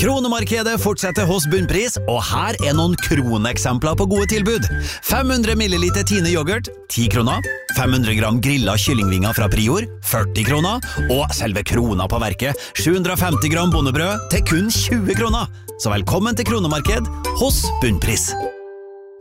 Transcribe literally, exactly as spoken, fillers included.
Kronemarkedet fortsetter hos Bunnpris, og her er noen kroneksempler på gode tilbud. fem hundre milliliter Tine yoghurt, ti kroner. fem hundre gram grillet kyllingvinger fra Prior, førti kroner. Og selve krona på verket, sju hundre femti gram bondebrød til kun tjue kroner. Så velkommen til Kronemarked hos Bunnpris.